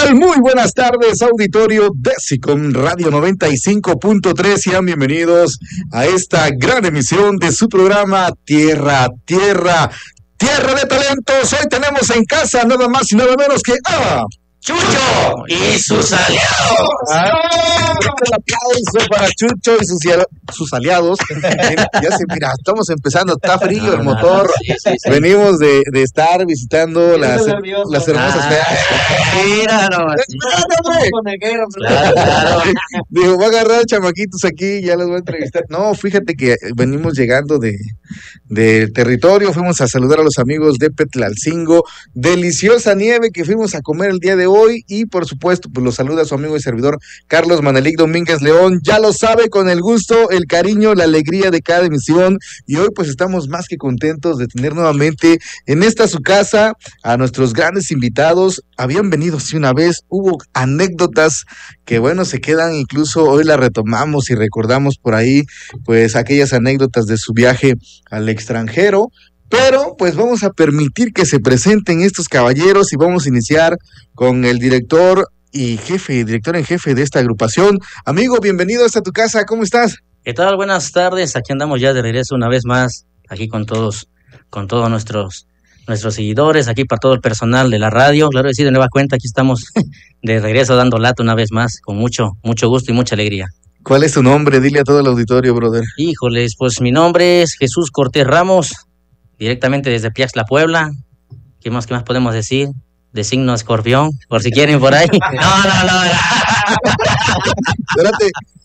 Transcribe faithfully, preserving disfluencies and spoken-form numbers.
tal? Muy buenas tardes, auditorio de SICOM Radio noventa y cinco punto tres. Sean bienvenidos a esta gran emisión de su programa Tierra, Tierra, Tierra de Talentos. Hoy tenemos en casa nada más y nada menos que a Chucho y sus aliados. Ah, un aplauso para Chucho y sus, sus aliados. Ya se mira, estamos empezando, está frío no, el motor. Sí, sí, sí. Venimos de, de estar visitando las, las hermosas ah, feas. Mira, no, claro, claro. Digo, voy a agarrar chamaquitos aquí, ya los voy a entrevistar. No, fíjate que venimos llegando de del territorio, fuimos a saludar a los amigos de Petlalcingo, deliciosa nieve que fuimos a comer el día de hoy, y por supuesto pues los saluda su amigo y servidor Carlos Manelik Domínguez León. Ya lo sabe, con el gusto, el cariño, la alegría de cada emisión, y hoy pues estamos más que contentos de tener nuevamente en esta su casa a nuestros grandes invitados. Habían venido sí una vez, hubo anécdotas que bueno, se quedan, incluso hoy las retomamos y recordamos por ahí pues aquellas anécdotas de su viaje al extranjero. Pero pues vamos a permitir que se presenten estos caballeros y vamos a iniciar con el director y jefe, director en jefe de esta agrupación. Amigo, bienvenido hasta tu casa, ¿cómo estás? ¿Qué tal? Buenas tardes, aquí andamos ya de regreso una vez más, aquí con todos, con todos nuestros, nuestros seguidores, aquí para todo el personal de la radio. Claro que sí, de nueva cuenta, aquí estamos de regreso dando lata una vez más, con mucho, mucho gusto y mucha alegría. ¿Cuál es tu nombre? Dile a todo el auditorio, brother. Híjoles, pues mi nombre es Jesús Cortés Ramos, directamente desde Piaxtla, Puebla. ¿Qué más, qué más podemos decir? De signo escorpión, por si quieren por ahí. No, no, no. no. Espérate,